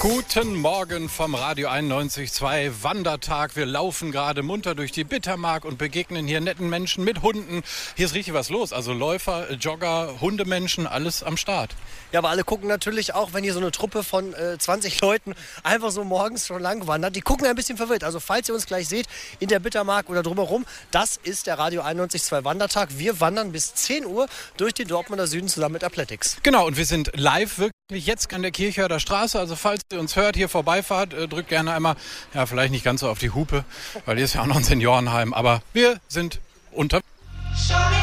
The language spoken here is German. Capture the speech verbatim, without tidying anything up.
Guten Morgen vom Radio einundneunzig Komma zwei Wandertag. Wir laufen gerade munter durch die Bittermark und begegnen hier netten Menschen mit Hunden. Hier ist richtig was los. Also Läufer, Jogger, Hundemenschen, alles am Start. Ja, aber alle gucken natürlich auch, wenn hier so eine Truppe von äh, zwanzig Leuten einfach so morgens schon lang wandert. Die gucken ein bisschen verwirrt. Also falls ihr uns gleich seht in der Bittermark oder drumherum, das ist der Radio einundneunzig Komma zwei Wandertag. Wir wandern bis zehn Uhr durch den Dortmunder Süden zusammen mit Athletics. Genau, und wir sind live wirklich jetzt an der Kirchhörder Straße. Also falls ihr uns hört, hier vorbeifahrt, äh, drückt gerne einmal, ja vielleicht nicht ganz so auf die Hupe, weil hier ist ja auch noch ein Seniorenheim. Aber wir sind unterwegs.